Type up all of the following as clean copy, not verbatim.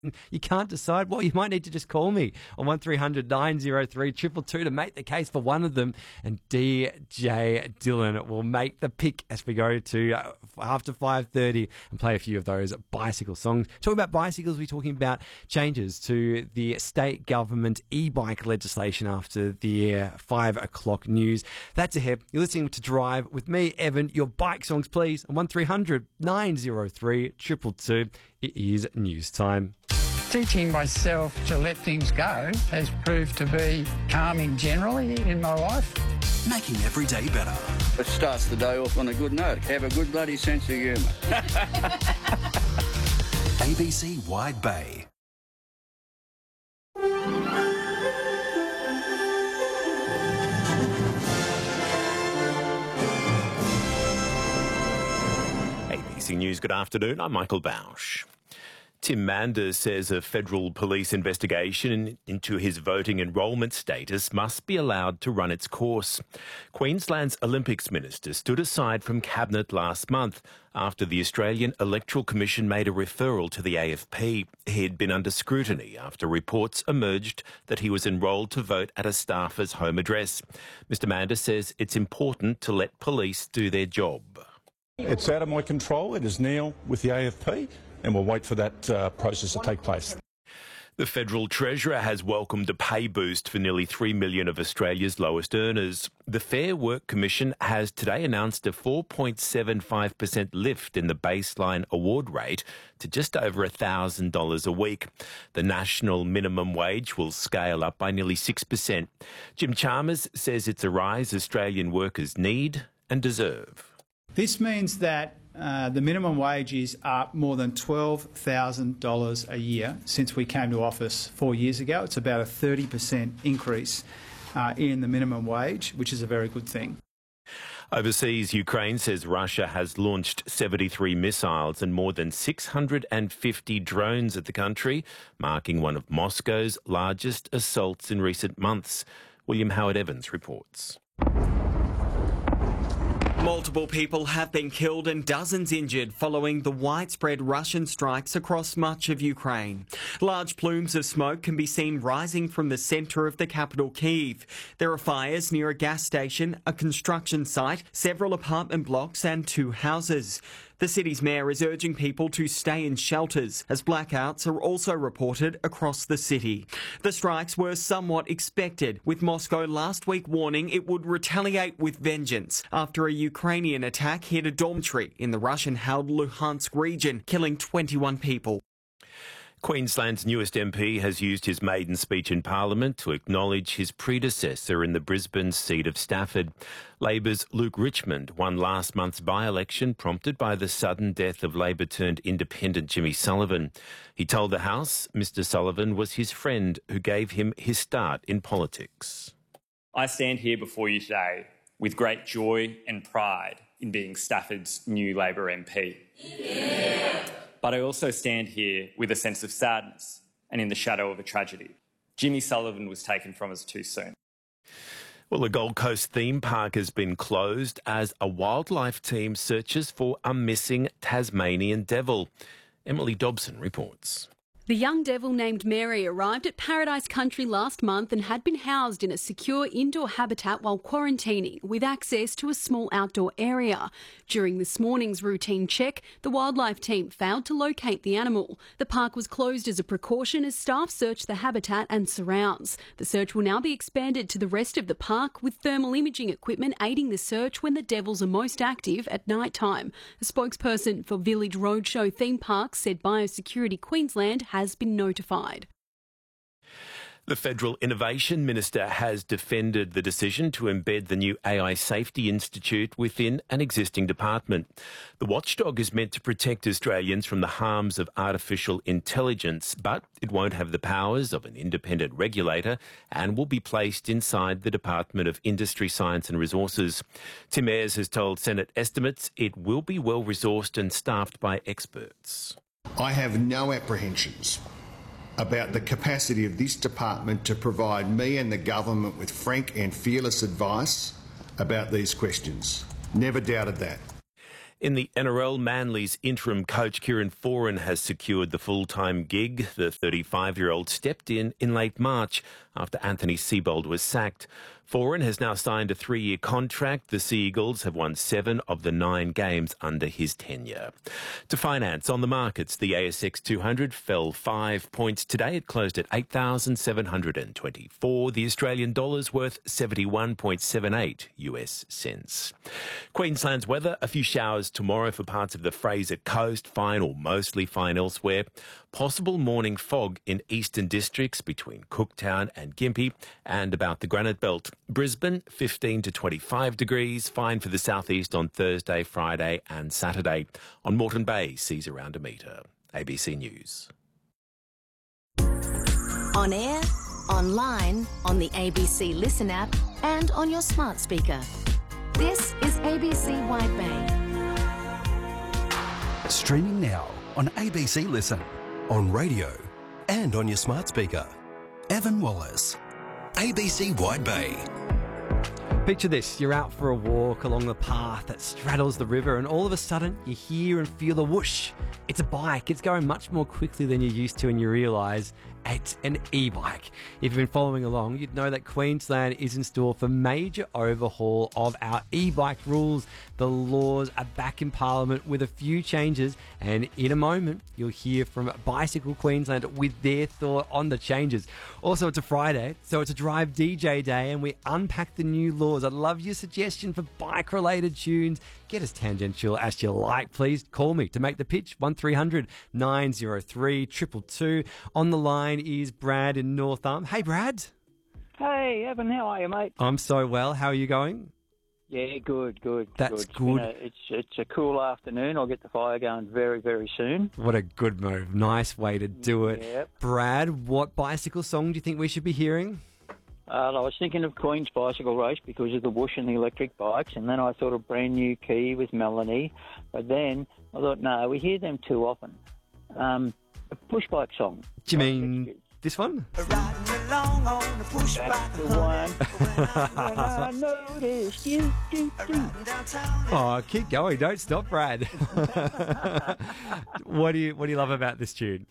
You can't decide? Well, you might need to just call me on 1300 903 222 to make the case for one of them. And DJ Dylan will make the pick as we go to after 5:30 and play a few of those bicycle songs. Talking about bicycles, we're talking about changes to the state government e-bike legislation after the 5 o'clock news. That's ahead. You're listening to Drive with me, Evan. Your bike songs, please, on 1300 903 222. It is news time. Teaching myself to let things go has proved to be calming generally in my life. Making every day better. It starts the day off on a good note. Have a good bloody sense of humour. ABC Wide Bay. ABC News, good afternoon. I'm Michael Bausch. Tim Manders says a federal police investigation into his voting enrolment status must be allowed to run its course. Queensland's Olympics minister stood aside from Cabinet last month after the Australian Electoral Commission made a referral to the AFP. He had been under scrutiny after reports emerged that he was enrolled to vote at a staffer's home address. Mr Manders says it's important to let police do their job. It's out of my control. It is now with the AFP, and we'll wait for that process to take place. The Federal Treasurer has welcomed a pay boost for nearly 3 million of Australia's lowest earners. The Fair Work Commission has today announced a 4.75% lift in the baseline award rate to just over $1,000 a week. The national minimum wage will scale up by nearly 6%. Jim Chalmers says it's a rise Australian workers need and deserve. This means that the minimum wage is up more than $12,000 a year since we came to office 4 years ago. It's about a 30% increase in the minimum wage, which is a very good thing. Overseas, Ukraine says Russia has launched 73 missiles and more than 650 drones at the country, marking one of Moscow's largest assaults in recent months. William Howard Evans reports. Multiple people have been killed and dozens injured following the widespread Russian strikes across much of Ukraine. Large plumes of smoke can be seen rising from the centre of the capital, Kyiv. There are fires near a gas station, a construction site, several apartment blocks and 2 houses. The city's mayor is urging people to stay in shelters as blackouts are also reported across the city. The strikes were somewhat expected, with Moscow last week warning it would retaliate with vengeance after a Ukrainian attack hit a dormitory in the Russian-held Luhansk region, killing 21 people. Queensland's newest MP has used his maiden speech in Parliament to acknowledge his predecessor in the Brisbane seat of Stafford. Labor's Luke Richmond won last month's by-election prompted by the sudden death of Labor-turned-independent Jimmy Sullivan. He told the House Mr Sullivan was his friend who gave him his start in politics. I stand here before you today with great joy and pride in being Stafford's new Labor MP. Yeah. But I also stand here with a sense of sadness and in the shadow of a tragedy. Jimmy Sullivan was taken from us too soon. Well, the Gold Coast theme park has been closed as a wildlife team searches for a missing Tasmanian devil. Emily Dobson reports. The young devil named Mary arrived at Paradise Country last month and had been housed in a secure indoor habitat while quarantining, with access to a small outdoor area. During this morning's routine check, the wildlife team failed to locate the animal. The park was closed as a precaution as staff searched the habitat and surrounds. The search will now be expanded to the rest of the park, with thermal imaging equipment aiding the search when the devils are most active at night time. A spokesperson for Village Roadshow Theme Park said Biosecurity Queensland has been notified. The Federal Innovation Minister has defended the decision to embed the new AI Safety Institute within an existing department. The watchdog is meant to protect Australians from the harms of artificial intelligence, but it won't have the powers of an independent regulator and will be placed inside the Department of Industry, Science and Resources. Tim Ayres has told Senate estimates it will be well resourced and staffed by experts. I have no apprehensions about the capacity of this department to provide me and the government with frank and fearless advice about these questions. Never doubted that. In the NRL, Manly's interim coach Kieran Foran has secured the full-time gig. The 35-year-old stepped in late March after Anthony Seibold was sacked. Foran has now signed a 3-year contract. The Sea Eagles have won 7 of the 9 games under his tenure. To finance on the markets, the ASX 200 fell 5 points today. It closed at 8,724. The Australian dollar's worth 71.78 US cents. Queensland's weather, a few showers tomorrow for parts of the Fraser Coast, fine or mostly fine elsewhere. Possible morning fog in eastern districts between Cooktown and Gympie and about the Granite Belt. Brisbane, 15 to 25 degrees, fine for the southeast on Thursday, Friday and Saturday. On Moreton Bay, seas around 1 metre. ABC News. On air, online, on the ABC Listen app and on your smart speaker. This is ABC Wide Bay. Streaming now on ABC Listen, on radio and on your smart speaker. Evan Wallace, ABC Wide Bay. Picture this, you're out for a walk along the path that straddles the river and all of a sudden you hear and feel a whoosh. It's a bike, it's going much more quickly than you're used to and you realise it's an e-bike. If you've been following along, you'd know that Queensland is in store for major overhaul of our e-bike rules. The laws are back in Parliament with a few changes, and in a moment you'll hear from Bicycle Queensland with their thought on the changes. Also, it's a Friday, so it's a Drive DJ day, and we unpack the new laws. I'd love your suggestion for bike-related tunes. Get as tangential as you like, please. Call me to make the pitch, 1300 903 222. On the line is Brad in North Arm. Hey, Brad. Hey, Evan, how are you, mate? I'm so well. How are you going? Yeah, good. That's good. It's a cool afternoon. I'll get the fire going very, very soon. What a good move. Nice way to do it. Yep. Brad, what bicycle song do you think we should be hearing? I was thinking of Queen's Bicycle Race because of the whoosh and the electric bikes, and then I thought of Brand New Key with Melanie, but then I thought, no, we hear them too often. A push bike song. Do you mean this one? Riding along on the push bike. The one. When I noticed you. Oh, keep going. Don't stop, Brad. What do you love about this tune?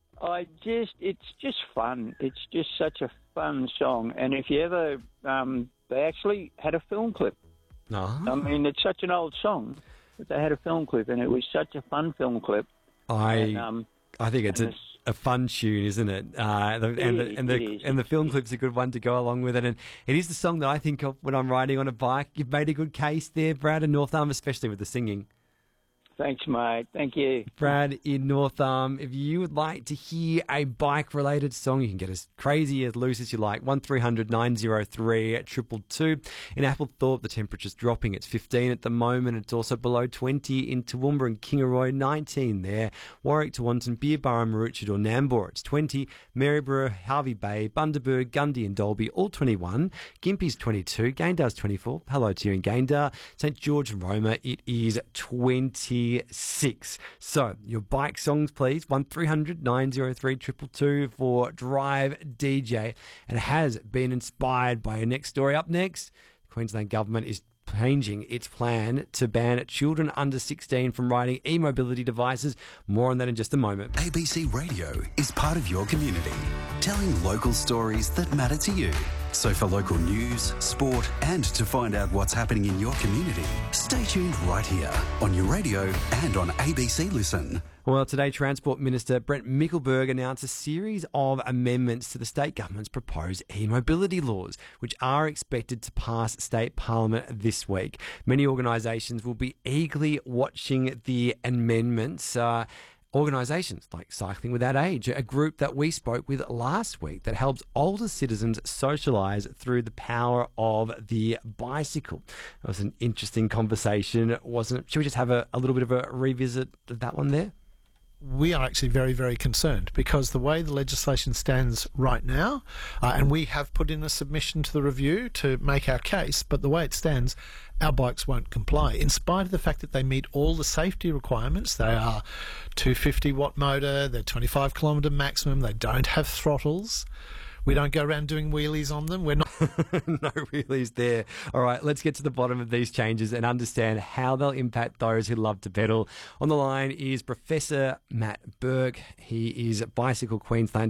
It's just fun. It's just such a fun song. And if you ever, they actually had a film clip. Oh. I mean, it's such an old song, but they had a film clip, and it was such a fun film clip. I think it's a fun tune, isn't it? And the film clip's a good one to go along with it. And it is the song that I think of when I'm riding on a bike. You've made a good case there, Brad, in North Arm, especially with the singing. Thanks, mate. Thank you. Brad in North Arm, if you would like to hear a bike-related song, you can get as crazy, as loose as you like. 1300 903 222. In Applethorpe, the temperature's dropping. It's 15 at the moment. It's also below 20 in Toowoomba and Kingaroy, 19 there. Warwick, Tewantin, Beerburra, Maroochydore, Nambour, it's 20. Maryborough, Harvey Bay, Bundaberg, Gundy and Dalby, all 21. Gympie's 22. Gayndar's 24. Hello to you in Gayndah. St George and Roma, it is 26. So, your bike songs, please. 1300 903 222 for Drive DJ. And it has been inspired by your next story. Up next, the Queensland Government is changing its plan to ban children under 16 from riding e-mobility devices. More on that in just a moment. ABC Radio is part of your community, telling local stories that matter to you. So for local news, sport and to find out what's happening in your community, stay tuned right here on your radio and on ABC Listen. Well, today Transport Minister Brent Mickelberg announced a series of amendments to the state government's proposed e-mobility laws, which are expected to pass state parliament this week. Many organisations will be eagerly watching the amendments. Organisations like Cycling Without Age, a group that we spoke with last week that helps older citizens socialise through the power of the bicycle. It was an interesting conversation, wasn't it? Should we just have a little bit of a revisit of that one there? We are actually very, very concerned because the way the legislation stands right now, and we have put in a submission to the review to make our case, but the way it stands, our bikes won't comply, in spite of the fact that they meet all the safety requirements. They are 250 watt motor, they're 25 kilometre maximum, they don't have throttles. We don't go around doing wheelies on them. We're not. No wheelies there. All right, let's get to the bottom of these changes and understand how they'll impact those who love to pedal. On the line is Professor Matt Burke. He is Bicycle Queensland